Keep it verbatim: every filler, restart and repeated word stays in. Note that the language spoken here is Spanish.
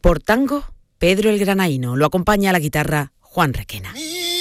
Por tango, Pedro el Granaíno. Lo acompaña a la guitarra Juan Requena.